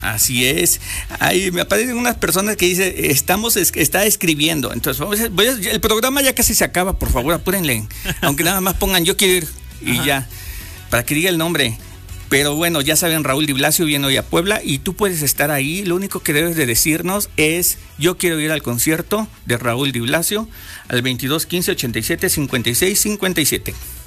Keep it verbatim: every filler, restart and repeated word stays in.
Así es. Ahí me aparecen unas personas que dicen, estamos, es, está escribiendo. Entonces, vamos a, voy a, el programa ya casi se acaba, por favor, apúrenle. Aunque nada más pongan yo quiero ir y Ajá. ya, para que diga el nombre. Pero bueno, ya saben, Raúl Di Blasio viene hoy a Puebla y tú puedes estar ahí. Lo único que debes de decirnos es, yo quiero ir al concierto de Raúl Di Blasio al veintidós quince ochenta y siete cincuenta y seis cincuenta y siete.